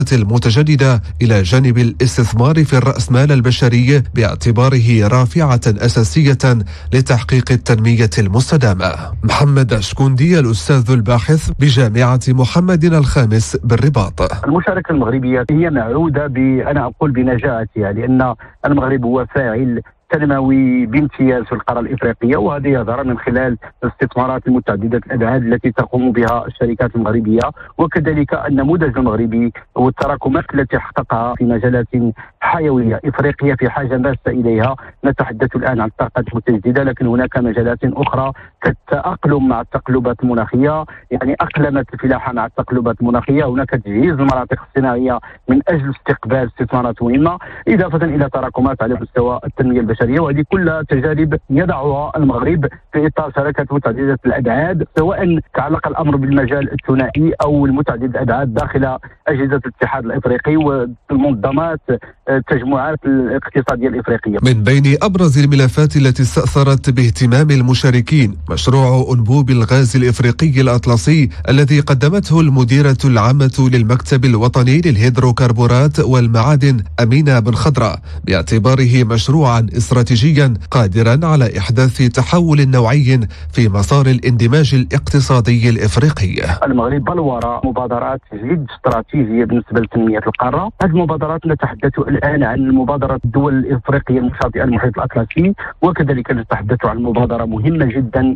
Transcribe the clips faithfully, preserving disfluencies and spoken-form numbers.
المتجددة إلى جانب الاستثمار في الرأسمال البشري باعتباره رافعة أساسية لتحقيق التنمية المستدامة. محمد شكوندي الأستاذ الباحث بجامعة محمد الخامس بالرباط. المشاركة المغربية هي معودة أنا أقول بنجاعتها، لأن المغرب هو فاعل تنموي بامتياز في القاره الافريقيه، وهذا يظهر من خلال الاستثمارات المتعدده الابعاد التي تقوم بها الشركات المغربيه، وكذلك النموذج المغربي والتراكمات التي حققها في مجالات حيويه. افريقيا في حاجه ماسه اليها، نتحدث الان عن الطاقه المتجدده، لكن هناك مجالات اخرى كالتاقلم مع التقلبات المناخيه، يعني اقلمت الفلاحه مع التقلبات المناخيه، هناك تجهيز المناطق الصناعيه من اجل استقبال استثمارات مهمه، اضافه الى تراكمات على مستوى التنميه البشريه. وهذه كلها تجارب يضعها المغرب في اطار شراكات متعدده الابعاد، سواء تعلق الامر بالمجال الثنائي او المتعدد الابعاد داخل اجهزه الاتحاد الافريقي والمنظمات التجمعات الاقتصاديه الافريقيه. من بين ابرز الملفات التي استاثرت باهتمام المشاركين مشروع انبوب الغاز الافريقي الاطلسي الذي قدمته المديره العامه للمكتب الوطني للهيدروكربورات والمعادن امينه بن خضراء، باعتباره مشروعا استراتيجيا قادرا على إحداث تحول نوعي في مسار الاندماج الاقتصادي الإفريقي. المغرب بل وراء مبادرات جد استراتيجية بالنسبة لتنمية القارة. هذه المبادرات نتحدث الآن عن مبادرة الدول الإفريقية المشاطئة المحيط الأطلسي، وكذلك نتحدث عن مبادرة مهمة جدا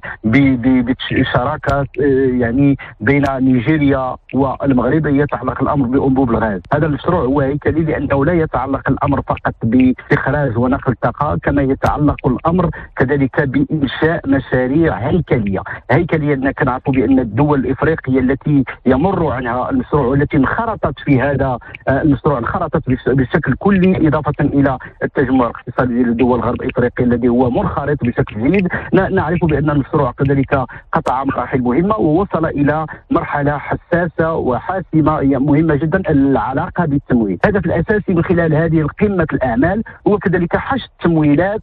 بشراكة يعني بين نيجيريا والمغرب يتعلق الأمر بأنبوب الغاز. هذا المشروع هو هيكلي لأنه لا يتعلق الأمر فقط باستخراج ونقل الطاقة، كما يتعلق الأمر كذلك بإنشاء مشاريع هيكلية. هيكلية أننا كنعرفوا بأن الدول الإفريقية التي يمر عنها المشروع والتي انخرطت في هذا المشروع انخرطت بشكل كلي، إضافة إلى التجمع الاقتصادي لدول غرب إفريقيا الذي هو منخرط بشكل جيد. نعرف بأن المشروع كذلك قطع مراحل مهمة ووصل إلى مرحلة حساسة وحاسمة مهمة جدا، العلاقة بالتمويل. الهدف الأساسي من خلال هذه القمة الأعمال هو كذلك حشد التمويلات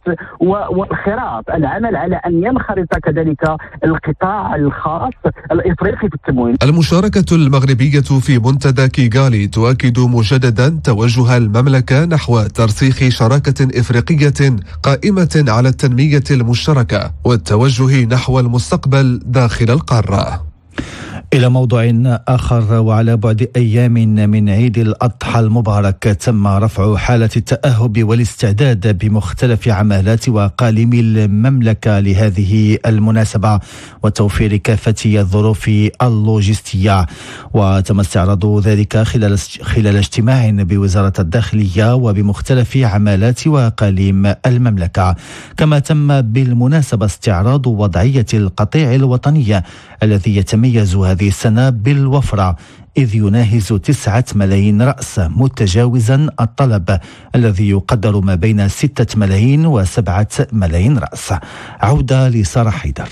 والخراط، العمل على أن ينخرط كذلك القطاع الخاص الإفريقي في التمويل. المشاركة المغربية في منتدى كيغالي تؤكد مجددا توجه المملكة نحو ترسيخ شراكة إفريقية قائمة على التنمية المشتركة والتوجه نحو المستقبل داخل القارة. إلى موضوع آخر، وعلى بعد أيام من عيد الأضحى المبارك تم رفع حالة التأهب والاستعداد بمختلف عمالات وأقاليم المملكة لهذه المناسبة وتوفير كافة الظروف اللوجستية، وتم استعراض ذلك خلال خلال اجتماع بوزارة الداخلية وبمختلف عمالات وأقاليم المملكة. كما تم بالمناسبة استعراض وضعية القطيع الوطني الذي يتميز هذه السنة بالوفرة، إذ يناهز تسعة ملايين رأس، متجاوزا الطلب الذي يقدر ما بين ستة ملايين وسبعة ملايين رأس. عودة لسارة حيدر.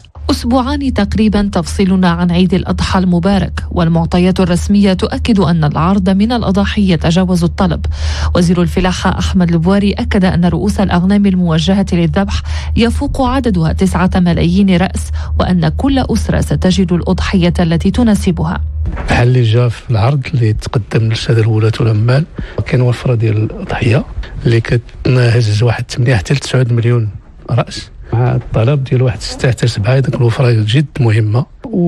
أسبوعان تقريبا تفصلنا عن عيد الأضحى المبارك، والمعطيات الرسمية تؤكد أن العرض من الأضاحي يتجاوز الطلب. وزير الفلاحة أحمد البواري أكد أن رؤوس الأغنام الموجهة للذبح يفوق عددها تسعة ملايين رأس، وأن كل أسرة ستجد الأضحية التي تناسبها. بحال اللي جا في العرض اللي تقدم للساده الولاة والعمال، كاين وفرة ديال الأضحية اللي كتناهز واحد ثمانية حتى تسعة مليون رأس، مع الطلب ديال واحد ستة حتى سبعة. ديك الوفرة جد مهمة،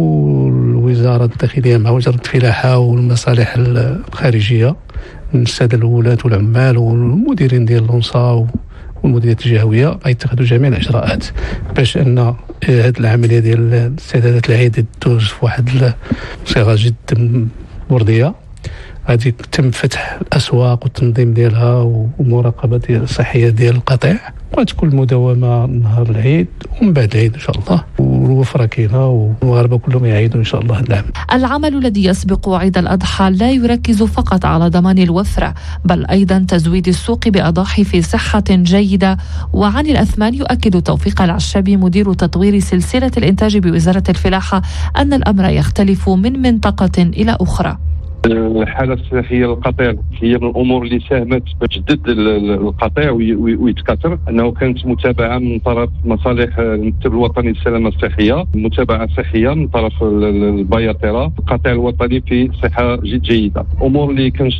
والوزارة الداخلية مع وزارة الفلاحة والمصالح الخارجية من السادة الولاة والعمال والمديرين ديال الأنصا والمديريات الجهوية غيتخذوا جميع الإجراءات باش أن هذه العملية ديال استعدادات العيد تدوز في واحد الصيغة جد مرضية. غادي تم فتح الأسواق والتنظيم ديالها ومراقبة ديال الصحية ديال القطيع، وتكون المداومة نهار العيد ومن بعد العيد إن شاء الله، والوفرة كاينة والمغاربة كلهم يعيدوا إن شاء الله العام. العمل الذي يسبق عيد الأضحى لا يركز فقط على ضمان الوفرة، بل أيضا تزويد السوق بأضاحي في صحة جيدة. وعن الأثمان يؤكد توفيق العشابي مدير تطوير سلسلة الإنتاج بوزارة الفلاحة أن الأمر يختلف من منطقة إلى أخرى. الحالة الصحية للقطيع هي من الأمور اللي ساهمت بتجدد القطيع ويتكاثر، أنه كانت متابعة من طرف مصالح المكتب الوطني للسلامة الصحية، متابعة صحية من طرف البياطرة، القطيع الوطني في صحة جيدة. أمور اللي كان